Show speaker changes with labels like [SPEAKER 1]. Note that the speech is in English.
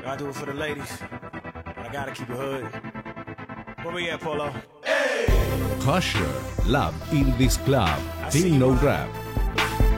[SPEAKER 1] I do it for the ladies. I gotta keep it hood. Where we at, Polo?
[SPEAKER 2] Husher, Love in this Club, Team No Rap.